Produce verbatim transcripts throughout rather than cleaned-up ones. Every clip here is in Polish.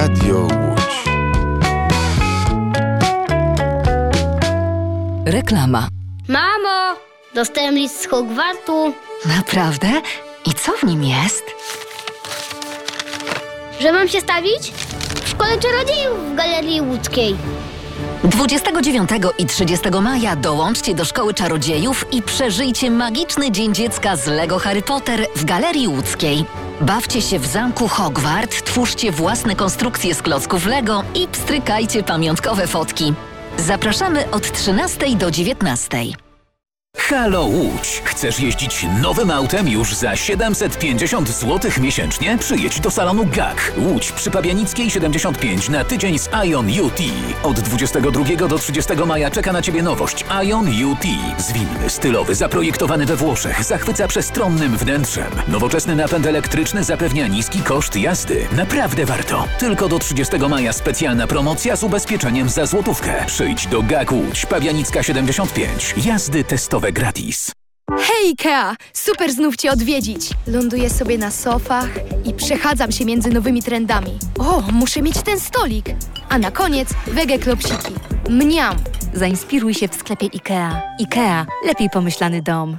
Radio Łódź. Reklama. Mamo, dostałem list z Hogwartu. Naprawdę? I co w nim jest? Że mam się stawić? W Szkole Czarodziejów w Galerii Łódzkiej. dwudziestego dziewiątego i trzydziestego maja dołączcie do Szkoły Czarodziejów i przeżyjcie magiczny Dzień Dziecka z Lego Harry Potter w Galerii Łódzkiej. Bawcie się w zamku Hogwart, twórzcie własne konstrukcje z klocków Lego i pstrykajcie pamiątkowe fotki. Zapraszamy od trzynastej do dziewiętnastej. Halo Łódź! Chcesz jeździć nowym autem już za siedemset pięćdziesiąt złotych miesięcznie? Przyjedź do salonu G A K. Łódź przy Pabianickiej siedemdziesiąt pięć na tydzień z Ion U T. Od dwudziestego drugiego do trzydziestego maja czeka na Ciebie nowość Ion U T. Zwinny, stylowy, zaprojektowany we Włoszech, zachwyca przestronnym wnętrzem. Nowoczesny napęd elektryczny zapewnia niski koszt jazdy. Naprawdę warto. Tylko do trzydziestego maja specjalna promocja z ubezpieczeniem za złotówkę. Przyjdź do G A K Łódź, Pabianicka siedemdziesiąt pięć. Jazdy testowe gratis. Hej Ikea! Super znów Cię odwiedzić. Ląduję sobie na sofach i przechadzam się między nowymi trendami. O, muszę mieć ten stolik. A na koniec wege klopsiki. Mniam! Zainspiruj się w sklepie Ikea. Ikea. Lepiej pomyślany dom.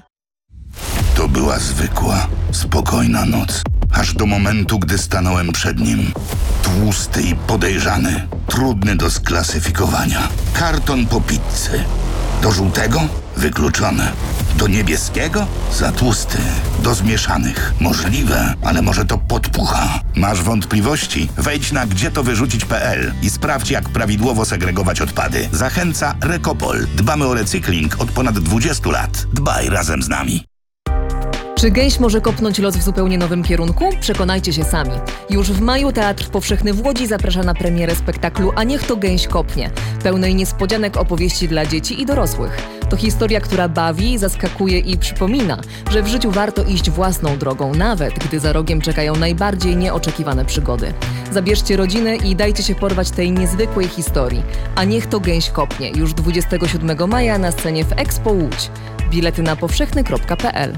To była zwykła, spokojna noc. Aż do momentu, gdy stanąłem przed nim. Tłusty i podejrzany. Trudny do sklasyfikowania. Karton po pizzy. Do żółtego? Wykluczone. Do niebieskiego? Za tłusty. Do zmieszanych? Możliwe, ale może to podpucha. Masz wątpliwości? Wejdź na gdzie to wyrzucić kropka pe el i sprawdź, jak prawidłowo segregować odpady. Zachęca Recopol. Dbamy o recykling od ponad dwudziestu lat. Dbaj razem z nami. Czy gęś może kopnąć los w zupełnie nowym kierunku? Przekonajcie się sami. Już w maju Teatr Powszechny w Łodzi zaprasza na premierę spektaklu A niech to gęś kopnie, pełnej niespodzianek opowieści dla dzieci i dorosłych. To historia, która bawi, zaskakuje i przypomina, że w życiu warto iść własną drogą, nawet gdy za rogiem czekają najbardziej nieoczekiwane przygody. Zabierzcie rodzinę i dajcie się porwać tej niezwykłej historii. A niech to gęś kopnie, już dwudziestego siódmego maja na scenie w Expo Łódź. Bilety na powszechny kropka pe el.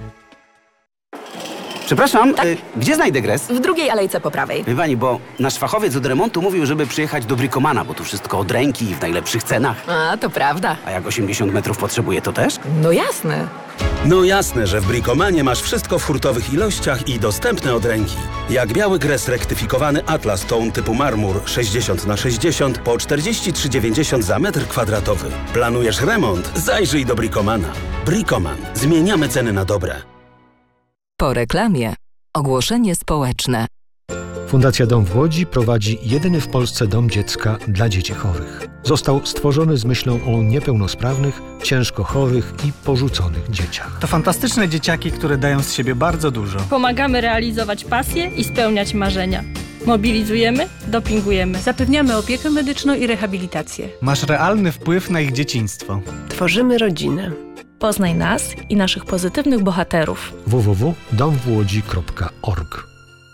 Przepraszam, tak? y, gdzie znajdę gres? W drugiej alejce po prawej. Wie pani, bo nasz fachowiec od remontu mówił, żeby przyjechać do Bricomana, bo tu wszystko od ręki i w najlepszych cenach. A, to prawda. A jak osiemdziesiąt metrów potrzebuje, to też? No jasne. No jasne, że w Bricomanie masz wszystko w hurtowych ilościach i dostępne od ręki. Jak biały gres rektyfikowany Atlas Tone typu marmur sześćdziesiąt na sześćdziesiąt po czterdzieści trzy dziewięćdziesiąt za metr kwadratowy. Planujesz remont? Zajrzyj do Bricomana. Bricoman. Zmieniamy ceny na dobre. Po reklamie ogłoszenie społeczne. Fundacja Dom w Łodzi prowadzi jedyny w Polsce dom dziecka dla dzieci chorych. Został stworzony z myślą o niepełnosprawnych, ciężko chorych i porzuconych dzieciach. To fantastyczne dzieciaki, które dają z siebie bardzo dużo. Pomagamy realizować pasje i spełniać marzenia. Mobilizujemy, dopingujemy. Zapewniamy opiekę medyczną i rehabilitację. Masz realny wpływ na ich dzieciństwo. Tworzymy rodzinę. Poznaj nas i naszych pozytywnych bohaterów. w w w kropka dom w łodzi kropka org.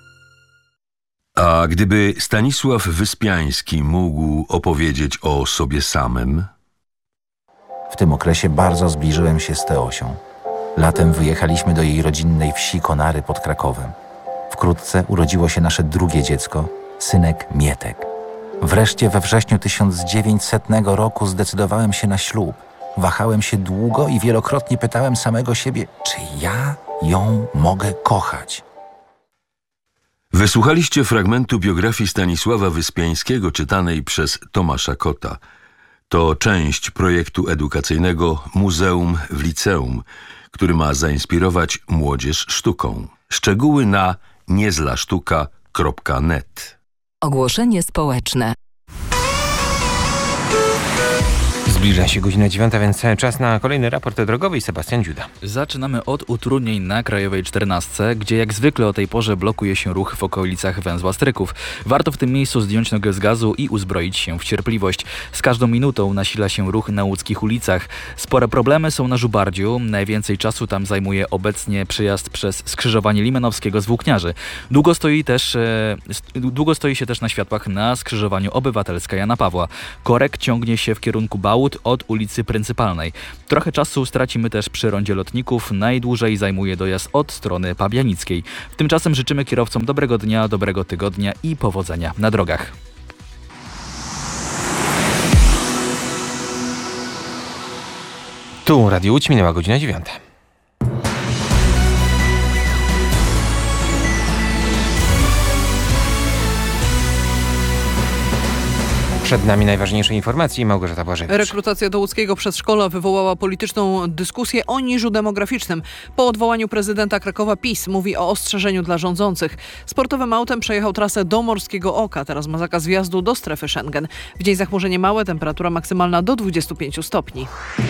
A gdyby Stanisław Wyspiański mógł opowiedzieć o sobie samym? W tym okresie bardzo zbliżyłem się z Teosią. Latem wyjechaliśmy do jej rodzinnej wsi Konary pod Krakowem. Wkrótce urodziło się nasze drugie dziecko, synek Mietek. Wreszcie we wrześniu tysiąc dziewięćsetnego roku zdecydowałem się na ślub. Wahałem się długo i wielokrotnie pytałem samego siebie, czy ja ją mogę kochać. Wysłuchaliście fragmentu biografii Stanisława Wyspiańskiego czytanej przez Tomasza Kota. To część projektu edukacyjnego Muzeum w Liceum, który ma zainspirować młodzież sztuką. Szczegóły na niezlasztuka kropka net. Ogłoszenie społeczne. Zbliża się godzina dziewiąta, więc czas na kolejny raport drogowy. Sebastian Dziuda. Zaczynamy od utrudnień na Krajowej czternastce, gdzie jak zwykle o tej porze blokuje się ruch w okolicach węzła Stryków. Warto w tym miejscu zdjąć nogę z gazu i uzbroić się w cierpliwość. Z każdą minutą nasila się ruch na łódzkich ulicach. Spore problemy są na Żubardziu. Najwięcej czasu tam zajmuje obecnie przejazd przez skrzyżowanie Limanowskiego z Włókniarzy. Długo stoi, też, e, długo stoi się też na światłach na skrzyżowaniu Obywatelska Jana Pawła. Korek ciągnie się w kierunku Bałut od ulicy Pryncypalnej. Trochę czasu stracimy też przy rondzie Lotników. Najdłużej zajmuje dojazd od strony Pabianickiej. Tymczasem życzymy kierowcom dobrego dnia, dobrego tygodnia i powodzenia na drogach. Tu Radio Łódź, minęła godzina dziewiąta. Przed nami najważniejsze informacje. Małgorzata Błażewicz. Rekrutacja do łódzkiego przedszkola wywołała polityczną dyskusję o niżu demograficznym. Po odwołaniu prezydenta Krakowa PiS mówi o ostrzeżeniu dla rządzących. Sportowym autem przejechał trasę do Morskiego Oka. Teraz ma zakaz wjazdu do strefy Schengen. W dzień zachmurzenie małe, temperatura maksymalna do dwudziestu pięciu stopni.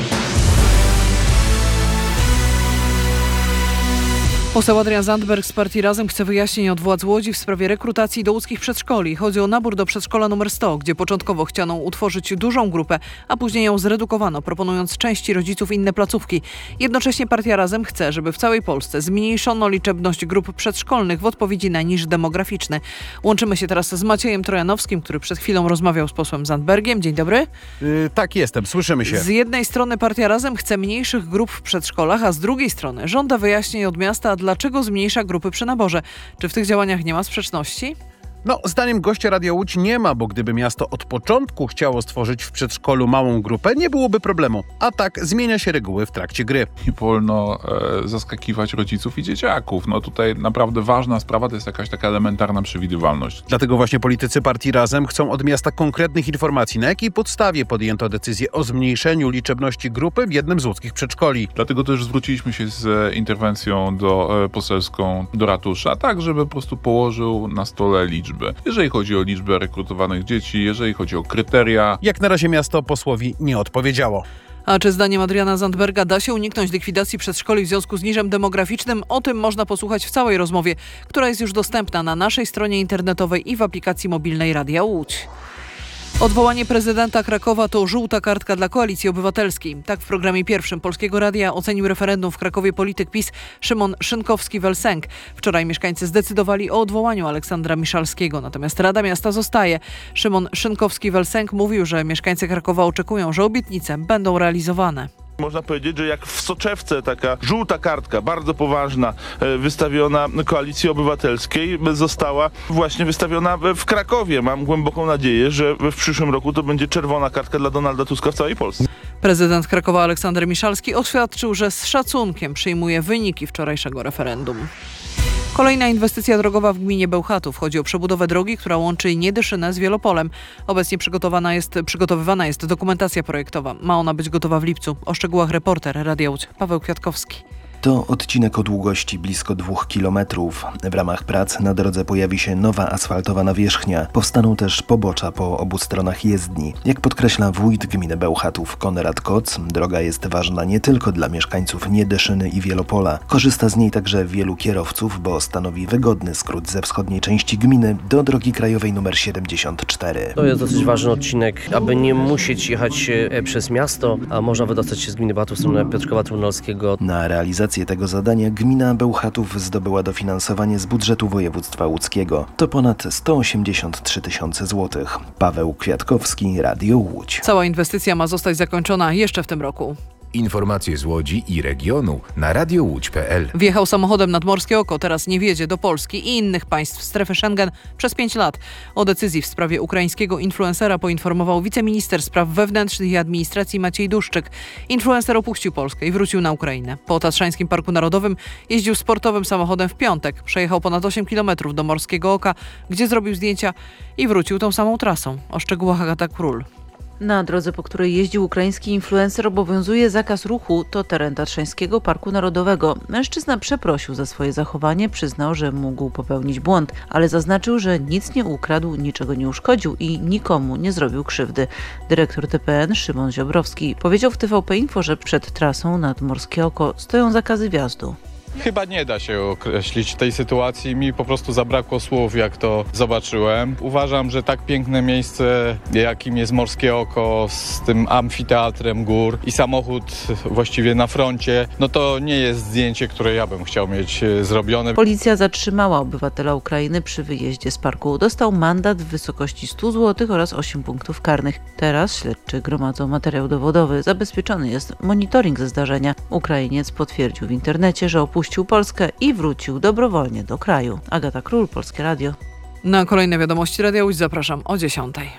Poseł Adrian Zandberg z partii Razem chce wyjaśnień od władz Łodzi w sprawie rekrutacji do łódzkich przedszkoli. Chodzi o nabór do przedszkola numer sto, gdzie początkowo chciano utworzyć dużą grupę, a później ją zredukowano, proponując części rodziców inne placówki. Jednocześnie partia Razem chce, żeby w całej Polsce zmniejszono liczebność grup przedszkolnych w odpowiedzi na niż demograficzny. Łączymy się teraz z Maciejem Trojanowskim, który przed chwilą rozmawiał z posłem Zandbergiem. Dzień dobry. Yy, tak jestem, słyszymy się. Z jednej strony partia Razem chce mniejszych grup w przedszkolach, a z drugiej strony żąda wyjaśnień od miasta, dlaczego zmniejsza grupy przy naborze. Czy w tych działaniach nie ma sprzeczności? No, zdaniem gościa Radia Łódź nie ma, bo gdyby miasto od początku chciało stworzyć w przedszkolu małą grupę, nie byłoby problemu. A tak zmienia się reguły w trakcie gry. Nie wolno e, zaskakiwać rodziców i dzieciaków. No tutaj naprawdę ważna sprawa to jest jakaś taka elementarna przewidywalność. Dlatego właśnie politycy partii Razem chcą od miasta konkretnych informacji, na jakiej podstawie podjęto decyzję o zmniejszeniu liczebności grupy w jednym z łódzkich przedszkoli. Dlatego też zwróciliśmy się z interwencją do e, poselską do ratusza, tak żeby po prostu położył na stole liczbę. Jeżeli chodzi o liczbę rekrutowanych dzieci, jeżeli chodzi o kryteria. Jak na razie miasto posłowi nie odpowiedziało. A czy zdaniem Adriana Zandberga da się uniknąć likwidacji przedszkoli w związku z niżem demograficznym? O tym można posłuchać w całej rozmowie, która jest już dostępna na naszej stronie internetowej i w aplikacji mobilnej Radia Łódź. Odwołanie prezydenta Krakowa to żółta kartka dla Koalicji Obywatelskiej. Tak w programie pierwszym Polskiego Radia ocenił referendum w Krakowie polityk PiS Szymon Szynkowski-Welsenk. Wczoraj mieszkańcy zdecydowali o odwołaniu Aleksandra Miszalskiego, natomiast Rada Miasta zostaje. Szymon Szynkowski-Welsenk mówił, że mieszkańcy Krakowa oczekują, że obietnice będą realizowane. Można powiedzieć, że jak w soczewce taka żółta kartka, bardzo poważna, wystawiona Koalicji Obywatelskiej, została właśnie wystawiona w Krakowie. Mam głęboką nadzieję, że w przyszłym roku to będzie czerwona kartka dla Donalda Tuska w całej Polsce. Prezydent Krakowa Aleksander Miszalski oświadczył, że z szacunkiem przyjmuje wyniki wczorajszego referendum. Kolejna inwestycja drogowa w gminie Bełchatów. Chodzi o przebudowę drogi, która łączy Niedyszynę z Wielopolem. Obecnie przygotowana jest, przygotowywana jest dokumentacja projektowa. Ma ona być gotowa w lipcu. O szczegółach reporter Radia Łódź Paweł Kwiatkowski. To odcinek o długości blisko dwóch kilometrów. W ramach prac na drodze pojawi się nowa asfaltowa nawierzchnia. Powstaną też pobocza po obu stronach jezdni. Jak podkreśla wójt gminy Bełchatów Konrad Koc, droga jest ważna nie tylko dla mieszkańców Niedyszyny i Wielopola. Korzysta z niej także wielu kierowców, bo stanowi wygodny skrót ze wschodniej części gminy do drogi krajowej nr siedemdziesiąt cztery. To jest dosyć ważny odcinek, aby nie musieć jechać przez miasto, a można wydostać się z gminy Bełchatów w stronę Piotrkowa Trybunalskiego. Na realizację tego zadania gmina Bełchatów zdobyła dofinansowanie z budżetu województwa łódzkiego. To ponad sto osiemdziesiąt trzy tysiące złotych. Paweł Kwiatkowski, Radio Łódź. Cała inwestycja ma zostać zakończona jeszcze w tym roku. Informacje z Łodzi i regionu na radio łódź kropka p l. Wjechał samochodem nad Morskie Oko, teraz nie wjedzie do Polski i innych państw strefy Schengen przez pięć lat. O decyzji w sprawie ukraińskiego influencera poinformował wiceminister spraw wewnętrznych i administracji Maciej Duszczyk. Influencer opuścił Polskę i wrócił na Ukrainę. Po Tatrzańskim Parku Narodowym jeździł sportowym samochodem w piątek. Przejechał ponad osiem kilometrów do Morskiego Oka, gdzie zrobił zdjęcia i wrócił tą samą trasą. O szczegółach Agata Król. Na drodze, po której jeździł ukraiński influencer, obowiązuje zakaz ruchu. To teren Tatrzańskiego Parku Narodowego. Mężczyzna przeprosił za swoje zachowanie, przyznał, że mógł popełnić błąd, ale zaznaczył, że nic nie ukradł, niczego nie uszkodził i nikomu nie zrobił krzywdy. Dyrektor T P N Szymon Ziobrowski powiedział w T V P Info, że przed trasą nad Morskie Oko stoją zakazy wjazdu. Chyba nie da się określić tej sytuacji. Mi po prostu zabrakło słów, jak to zobaczyłem. Uważam, że tak piękne miejsce, jakim jest Morskie Oko, z tym amfiteatrem gór i samochód właściwie na froncie, no to nie jest zdjęcie, które ja bym chciał mieć zrobione. Policja zatrzymała obywatela Ukrainy przy wyjeździe z parku. Dostał mandat w wysokości stu złotych oraz osiem punktów karnych. Teraz śledczy gromadzą materiał dowodowy. Zabezpieczony jest monitoring ze zdarzenia. Ukrainiec potwierdził w internecie, że opuścił Opuścił Polskę i wrócił dobrowolnie do kraju. Agata Król, Polskie Radio. Na kolejne wiadomości Radia Łódź zapraszam o dziesiątej.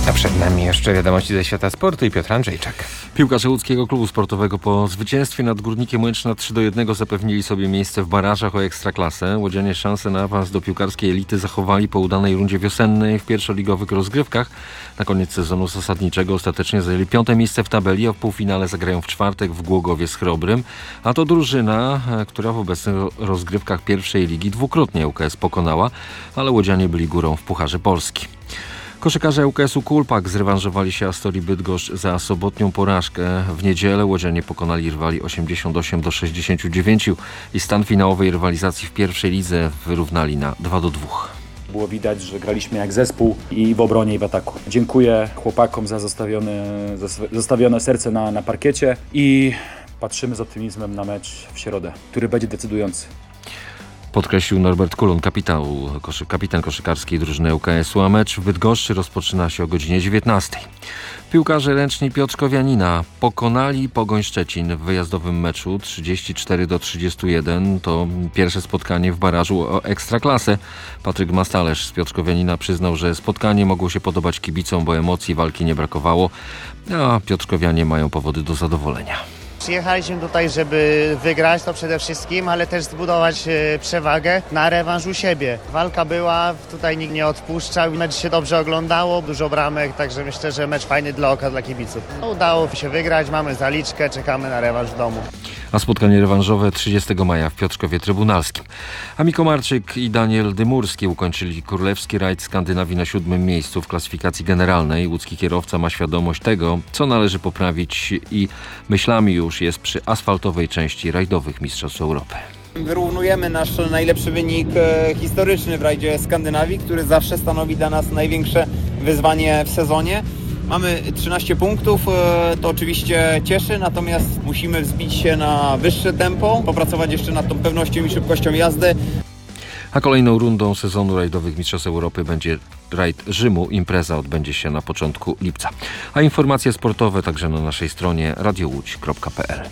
A przed nami jeszcze wiadomości ze świata sportu i Piotr Andrzejczak. Piłkarze łódzkiego klubu sportowego po zwycięstwie nad Górnikiem Łęczna trzy do jednego zapewnili sobie miejsce w barażach o Ekstraklasę. Łodzianie szansę na awans do piłkarskiej elity zachowali po udanej rundzie wiosennej w pierwszoligowych rozgrywkach. Na koniec sezonu zasadniczego ostatecznie zajęli piąte miejsce w tabeli, a w półfinale zagrają w czwartek w Głogowie z Chrobrym. A to drużyna, która w obecnych rozgrywkach pierwszej ligi dwukrotnie U K S pokonała, ale łodzianie byli górą w Pucharze Polski. Koszykarze U K S-u Kulpak zrewanżowali się Astorii Bydgoszcz za sobotnią porażkę. W niedzielę łodzianie pokonali rywali osiemdziesiąt osiem do sześćdziesięciu dziewięciu i stan finałowej rywalizacji w pierwszej lidze wyrównali na dwa do dwóch. Było widać, że graliśmy jak zespół i w obronie, i w ataku. Dziękuję chłopakom za zostawione, zostawione serce na, na parkiecie i patrzymy z optymizmem na mecz w środę, który będzie decydujący. Podkreślił Norbert Kulon, kapitan, koszy, kapitan koszykarskiej drużyny U K S-u, a mecz w Bydgoszczy rozpoczyna się o godzinie dziewiętnastej. Piłkarze ręczni Piotrkowianina pokonali Pogoń Szczecin w wyjazdowym meczu trzydzieści cztery do trzydziestu jeden. To pierwsze spotkanie w barażu o Ekstraklasę. Patryk Mastalerz z Piotrkowianina przyznał, że spotkanie mogło się podobać kibicom, bo emocji walki nie brakowało, a Piotrkowianie mają powody do zadowolenia. Przyjechaliśmy tutaj, żeby wygrać to przede wszystkim, ale też zbudować e, przewagę na rewanż u siebie. Walka była, tutaj nikt nie odpuszczał, mecz się dobrze oglądało, dużo bramek, także myślę, że mecz fajny dla oka, dla kibiców. Udało się wygrać, mamy zaliczkę, czekamy na rewanż w domu. A spotkanie rewanżowe trzydziestego maja w Piotrkowie Trybunalskim. A Miko Marczyk i Daniel Dymurski ukończyli królewski rajd Skandynawii na siódmym miejscu w klasyfikacji generalnej. Łódzki kierowca ma świadomość tego, co należy poprawić i myślami już jest przy asfaltowej części rajdowych Mistrzostw Europy. Wyrównujemy nasz najlepszy wynik e, historyczny w rajdzie Skandynawii, który zawsze stanowi dla nas największe wyzwanie w sezonie. Mamy trzynaście punktów, e, to oczywiście cieszy, natomiast musimy wzbić się na wyższe tempo, popracować jeszcze nad tą pewnością i szybkością jazdy. A kolejną rundą sezonu rajdowych Mistrzostw Europy będzie rajd Rzymu. Impreza odbędzie się na początku lipca. A informacje sportowe także na naszej stronie radio łódź kropka p l.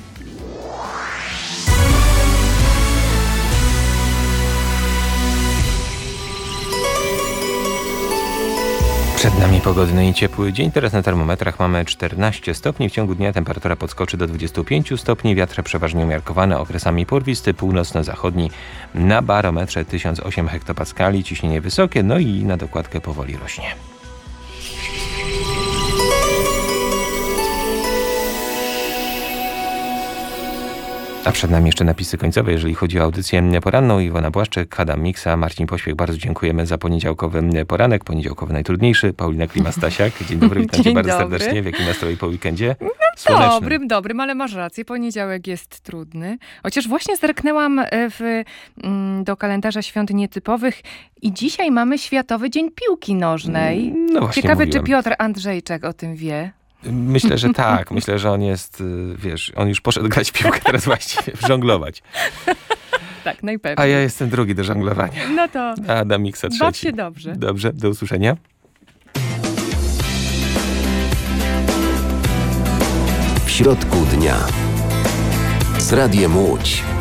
Przed nami pogodny i ciepły dzień. Teraz na termometrach mamy czternaście stopni. W ciągu dnia temperatura podskoczy do dwudziestu pięciu stopni. Wiatr przeważnie umiarkowany, okresami porwisty, północno-zachodni. Na barometrze tysiąc osiem hektopaskali. Ciśnienie wysokie, no i na dokładkę powoli rośnie. A przed nami jeszcze napisy końcowe, jeżeli chodzi o audycję poranną. Iwona Błaszczyk, Adam Miksa, Marcin Pośpiech. Bardzo dziękujemy za poniedziałkowy poranek. Poniedziałkowy najtrudniejszy. Paulina Klima-Stasiak. Dzień dobry, witam cię bardzo dobry. serdecznie. W jakim nastroju po weekendzie? No, dobrym, dobrym, ale masz rację. Poniedziałek jest trudny. Chociaż właśnie zerknęłam w, do kalendarza świąt nietypowych i dzisiaj mamy Światowy Dzień Piłki Nożnej. No właśnie Ciekawe, mówiłem. czy Piotr Andrzejczak o tym wie? Myślę, że tak. Myślę, że on jest, wiesz, on już poszedł grać w piłkę, teraz właściwie żonglować. Tak, najpewniej. A ja jestem drugi do żonglowania. No to A Adam Miksa trzeci. baw się dobrze. Dobrze, do usłyszenia. W środku dnia z Radiem Łódź.